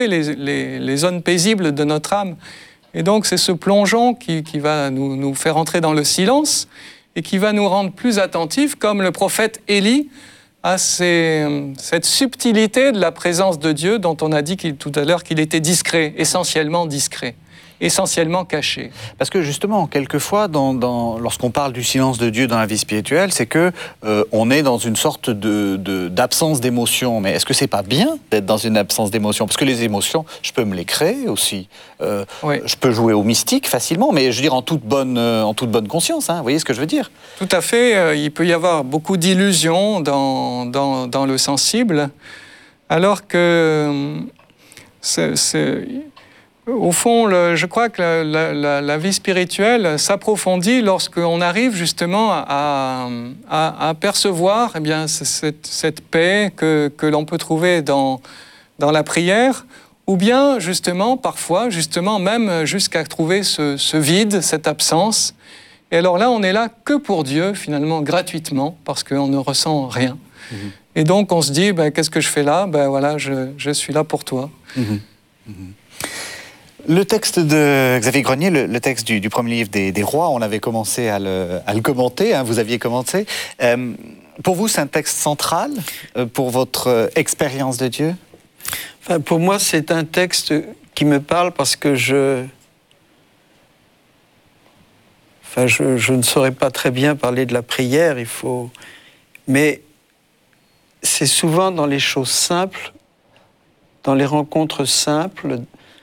les zones paisibles de notre âme. Et donc, c'est ce plongeon qui va nous faire entrer dans le silence et qui va nous rendre plus attentifs, comme le prophète Élie, à cette subtilité de la présence de Dieu dont on a dit tout à l'heure qu'il était discret, essentiellement caché. Parce que justement, quelquefois, lorsqu'on parle du silence de Dieu dans la vie spirituelle, c'est que on est dans une sorte d'absence d'émotion. Mais est-ce que c'est pas bien d'être dans une absence d'émotion? Parce que les émotions, je peux me les créer aussi. Oui. Je peux jouer au mystique facilement, mais je veux dire en toute bonne conscience. Hein, vous voyez ce que je veux dire? Tout à fait. Il peut y avoir beaucoup d'illusions dans le sensible, alors que au fond, je crois que la vie spirituelle s'approfondit lorsqu'on arrive justement à percevoir cette paix que l'on peut trouver dans la prière, ou bien justement, parfois, même jusqu'à trouver ce vide, cette absence. Et alors là, on n'est là que pour Dieu, finalement, gratuitement, parce qu'on ne ressent rien. Mmh. Et donc, on se dit, qu'est-ce que je fais là? Voilà, je suis là pour toi. Mmh. Mmh. Le texte de Xavier Grenier, le texte du premier livre des rois, on avait commencé à le commenter, hein, vous aviez commenté. Pour vous, c'est un texte central pour votre expérience de Dieu? Enfin, pour moi, c'est un texte qui me parle parce que je ne saurais pas très bien parler de la prière, mais c'est souvent dans les choses simples, dans les rencontres simples,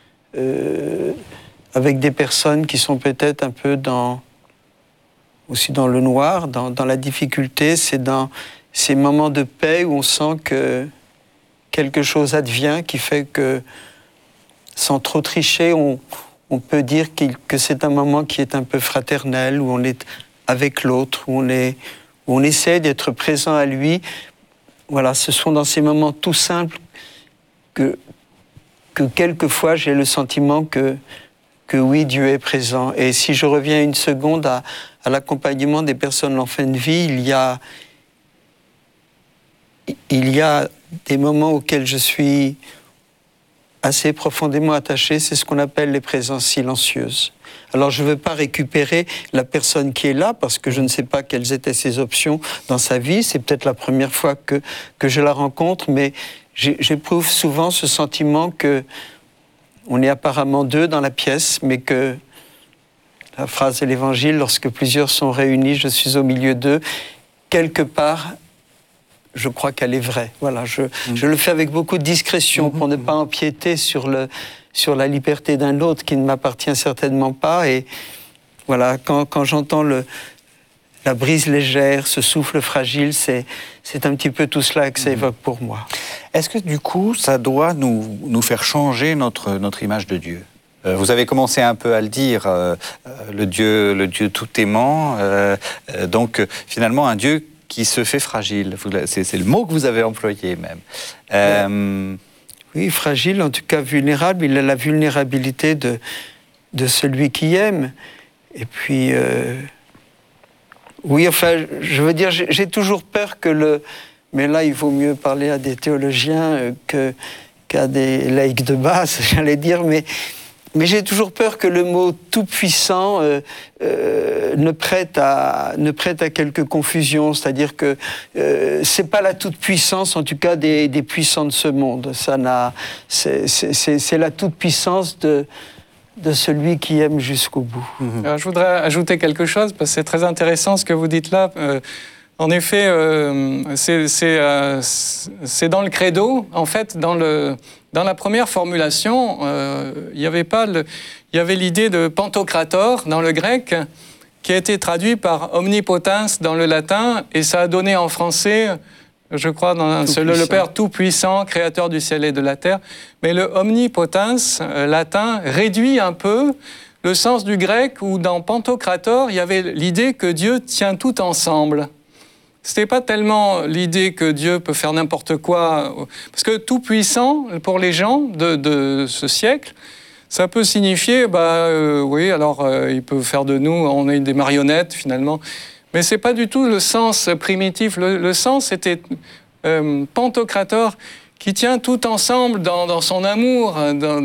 avec des personnes qui sont peut-être un peu aussi dans le noir, dans la difficulté. C'est dans ces moments de paix où on sent que quelque chose advient qui fait que, sans trop tricher, on peut dire que c'est un moment qui est un peu fraternel, où on est avec l'autre, où on essaie d'être présent à lui. Voilà, ce sont dans ces moments tout simples que quelquefois j'ai le sentiment que oui, Dieu est présent. Et si je reviens une seconde à l'accompagnement des personnes en fin de vie, il y a des moments auxquels je suis assez profondément attaché, c'est ce qu'on appelle les présences silencieuses. Alors je ne veux pas récupérer la personne qui est là, parce que je ne sais pas quelles étaient ses options dans sa vie, c'est peut-être la première fois que je la rencontre, mais j'éprouve souvent ce sentiment qu'on est apparemment deux dans la pièce, mais que la phrase de l'Évangile, lorsque plusieurs sont réunis, je suis au milieu d'eux, quelque part, je crois qu'elle est vraie. Voilà, je le fais avec beaucoup de discrétion pour ne pas empiéter sur la liberté d'un autre qui ne m'appartient certainement pas. Et voilà, quand j'entends la brise légère, ce souffle fragile, c'est un petit peu tout cela que ça évoque pour moi. Est-ce que du coup, ça doit nous faire changer notre image de Dieu? Vous avez commencé un peu à le dire, le Dieu tout aimant, donc finalement un Dieu qui se fait fragile. C'est le mot que vous avez employé même. Oui, fragile, en tout cas vulnérable. Il a la vulnérabilité de celui qui aime. Et puis, oui, enfin, je veux dire, j'ai toujours peur mais là, il vaut mieux parler à des théologiens qu'à des laïcs de base, j'allais dire, mais j'ai toujours peur que le mot tout-puissant ne prête à quelques confusions, c'est-à-dire que c'est pas la toute-puissance, en tout cas des puissants de ce monde. C'est la toute-puissance de celui qui aime jusqu'au bout. Alors, je voudrais ajouter quelque chose, parce que c'est très intéressant ce que vous dites là. En effet, c'est dans le credo, en fait, dans la première formulation, il y avait l'idée de pantocrator dans le grec, qui a été traduit par omnipotens dans le latin, et ça a donné en français, je crois, le Père tout-puissant, créateur du ciel et de la terre. Mais le omnipotens latin réduit un peu le sens du grec, où dans pantocrator, il y avait l'idée que Dieu tient tout ensemble. Ce n'était pas tellement l'idée que Dieu peut faire n'importe quoi, parce que tout puissant, pour les gens de ce siècle, ça peut signifier, oui, alors il peut faire de nous, on est des marionnettes finalement, mais ce n'est pas du tout le sens primitif. Le sens était pantocrator, qui tient tout ensemble dans son amour,